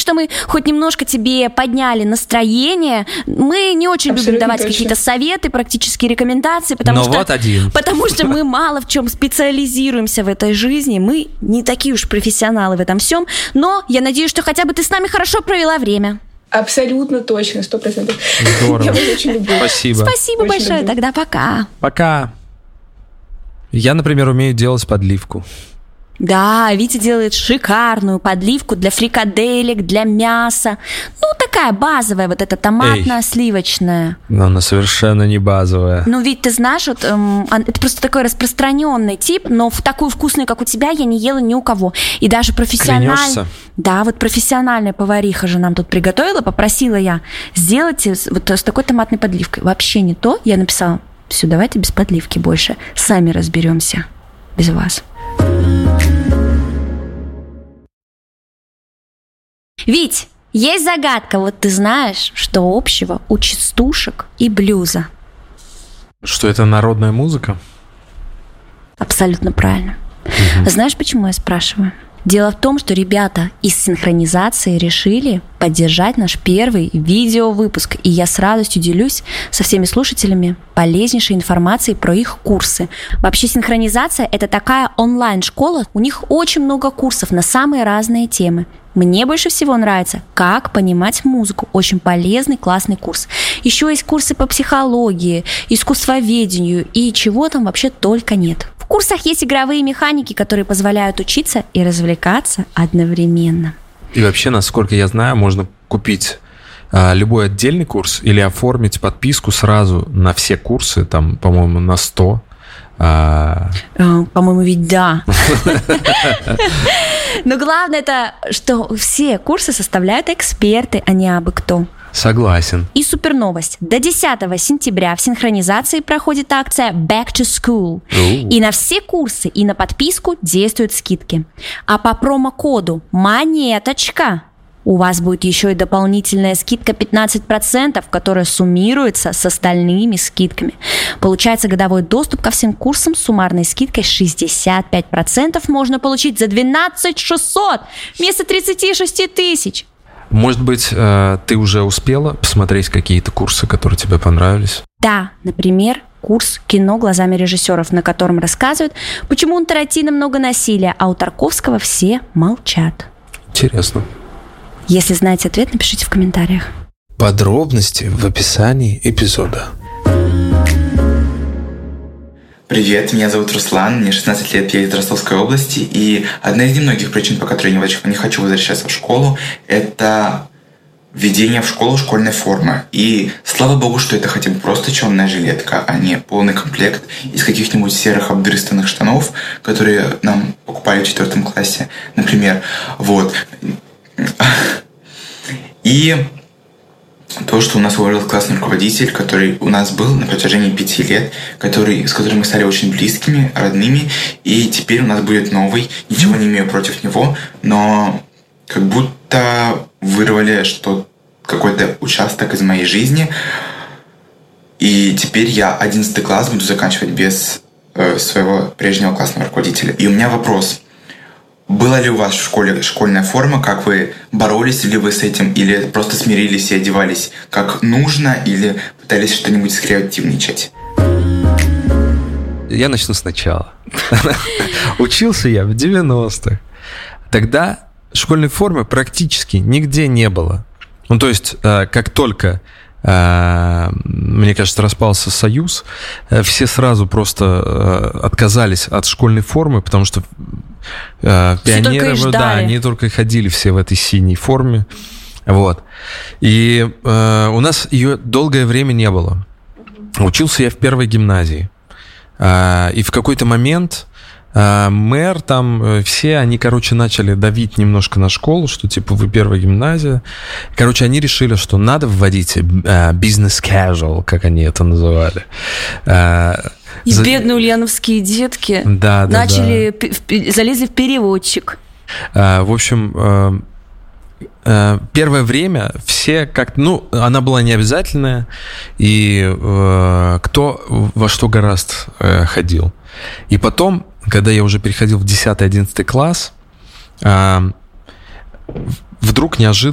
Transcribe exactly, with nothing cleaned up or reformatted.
что мы хоть немножко тебе подняли настроение. Мы не очень Абсолютно любим давать точно. Какие-то советы, практические рекомендации, потому, что, вот один. потому что мы мало в чем специализируемся в этой жизни. Мы не такие уж профессионалы в этом всем. Но я надеюсь, что хотя бы ты с нами хорошо провела время. Абсолютно точно, сто процентов. Здорово. Я вас очень люблю. Спасибо. Спасибо очень большое. люблю. Тогда пока. Пока. Я, например, умею делать подливку. Да, Витя делает шикарную подливку для фрикаделек, для мяса. Ну, такая базовая, вот эта томатно-сливочная. Но она совершенно не базовая. Ну, ведь ты знаешь, вот, эм, это просто такой распространенный тип, но в такую вкусную, как у тебя, я не ела ни у кого. И даже профессиональная... Да, вот профессиональная повариха же нам тут приготовила, попросила я сделать вот с такой томатной подливкой. Вообще не то. Я написала, все, давайте без подливки больше. Сами разберемся без вас. Вить, есть загадка. Вот ты знаешь, что общего у частушек и блюза? Что это народная музыка? Абсолютно правильно. Угу. Знаешь, почему я спрашиваю? Дело в том, что ребята из синхронизации решили поддержать наш первый видеовыпуск, и я с радостью делюсь со всеми слушателями полезнейшей информацией про их курсы. Вообще синхронизация – это такая онлайн-школа, у них очень много курсов на самые разные темы. Мне больше всего нравится «Как понимать музыку». Очень полезный, классный курс. Еще есть курсы по психологии, искусствоведению и чего там вообще только нет. В курсах есть игровые механики, которые позволяют учиться и развлекаться одновременно. И вообще, насколько я знаю, можно купить а, любой отдельный курс или оформить подписку сразу на все курсы, там, по-моему, на сто. А... По-моему, ведь да. Но главное это, что все курсы составляют эксперты, а не абы кто. Согласен. И супер новость. До десятого сентября в синхронизации проходит акция Back to School. Ooh. И на все курсы, и на подписку действуют скидки. А по промокоду «Монеточка» у вас будет еще и дополнительная скидка пятнадцать процентов, которая суммируется с остальными скидками. Получается годовой доступ ко всем курсам с суммарной скидкой шестьдесят пять процентов можно получить за двенадцать тысяч шестьсот вместо тридцать шесть тысяч. Может быть, ты уже успела посмотреть какие-то курсы, которые тебе понравились? Да, например, курс «Кино глазами режиссеров», на котором рассказывают, почему у Тарантино много насилия, а у Тарковского все молчат. Интересно. Если знаете ответ, напишите в комментариях. Подробности в описании эпизода. Привет, меня зовут Руслан, мне шестнадцать лет, я из Ростовской области, и одна из немногих причин, по которой я не хочу возвращаться в школу, это введение в школу школьной формы. И слава богу, что это хотя бы просто черная жилетка, а не полный комплект из каких-нибудь серых обдрыстанных штанов, которые нам покупали в четвертом классе, например. Вот. И то, что у нас выбрал классный руководитель, который у нас был на протяжении пяти лет, который, с которым мы стали очень близкими, родными, и теперь у нас будет новый, ничего не имею против него, но как будто вырвали что какой-то участок из моей жизни, и теперь я одиннадцатый класс буду заканчивать без э, своего прежнего классного руководителя. И у меня вопрос. Была ли у вас в школе школьная форма, как вы боролись ли вы с этим, или просто смирились и одевались как нужно, или пытались что-нибудь скреативничать? Я начну сначала. Учился я в девяностых. Тогда школьной формы практически нигде не было. Ну, то есть, как только, мне кажется, распался Союз, все сразу просто отказались от школьной формы, потому что пионеры, да, они только ходили все в этой синей форме. Вот. И э, у нас ее долгое время не было. Учился я в первой гимназии. Э, и в какой-то момент э, мэр там, э, все, они, короче, начали давить немножко на школу, что типа вы первая гимназия. Короче, они решили, что надо вводить э, business casual, как они это называли. Э, И За... бедные ульяновские детки да, да, начали, да. П- залезли в переводчик. А, в общем, а, а, первое время все как... Ну, она была необязательная, и а, кто во что гораст а, ходил. И потом, когда я уже переходил в десятый-одиннадцатый класс, а, вдруг неожиданно